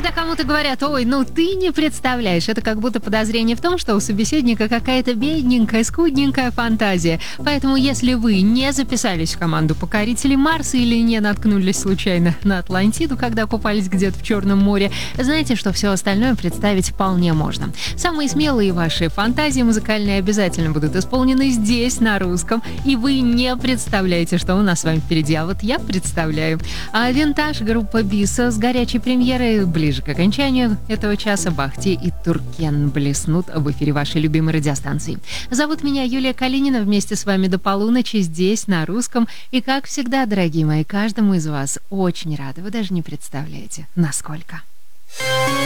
Когда кому-то говорят: ой, ну ты не представляешь, это как будто подозрение в том, что у собеседника какая-то бедненькая, скудненькая фантазия. Поэтому если вы не записались в команду покорителей Марса или не наткнулись случайно на Атлантиду, когда купались где-то в Черном море, знаете, что все остальное представить вполне можно. Самые смелые ваши фантазии музыкальные обязательно будут исполнены здесь, на русском, и вы не представляете, что у нас с вами впереди. А вот я представляю. А «Винтаж», группа «Биса» с горячей премьерой ближе к окончанию этого часа. Бахти и Туркен блеснут в эфире вашей любимой радиостанции. Зовут меня Юлия Калинина. Вместе с вами до полуночи здесь, на русском. И, как всегда, дорогие мои, каждому из вас очень рада. Вы даже не представляете, насколько.